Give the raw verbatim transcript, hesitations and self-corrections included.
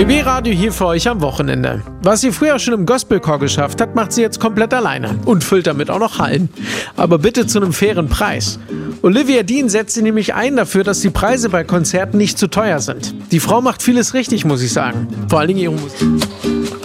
B B-Radio hier für euch am Wochenende. Was sie früher schon im Gospelchor geschafft hat, macht sie jetzt komplett alleine und füllt damit auch noch Hallen. Aber bitte zu einem fairen Preis. Olivia Dean setzt sich nämlich ein dafür, dass die Preise bei Konzerten nicht zu teuer sind. Die Frau macht vieles richtig, muss ich sagen. Vor allen Dingen ihre Musik.